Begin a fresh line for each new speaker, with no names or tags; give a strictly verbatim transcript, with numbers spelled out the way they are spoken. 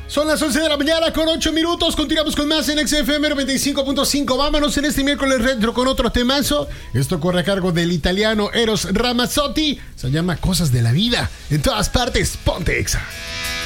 Son las once de la mañana con ocho minutos. Continuamos con más en X F M noventa y cinco punto cinco. Vámonos en este miércoles retro con otro temazo. Esto corre a cargo del italiano Eros Ramazzotti. Se llama Cosas de la Vida. En todas partes, ponte Exa.